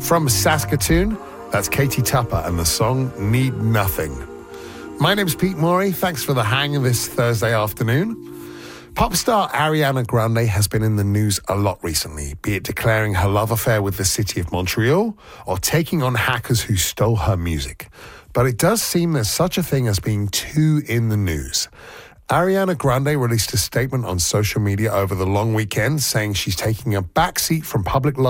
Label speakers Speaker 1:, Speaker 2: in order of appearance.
Speaker 1: From Saskatoon, that's Katie Tupper and the song Need Nothing. My name's Pete Morey. Thanks for the hang this Thursday afternoon. Pop star Ariana Grande has been in the news a lot recently, be it declaring her love affair with the city of Montreal or taking on hackers who stole her music. But it does seem there's such a thing as being too in the news. Ariana Grande released a statement on social media over the long weekend saying she's taking a backseat from public life